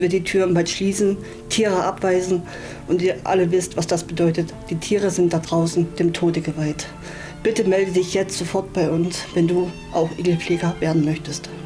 Wir die Türen bald schließen, Tiere abweisen und ihr alle wisst, was das bedeutet. Die Tiere sind da draußen dem Tode geweiht. Bitte melde dich jetzt sofort bei uns, wenn du auch Igelpfleger werden möchtest.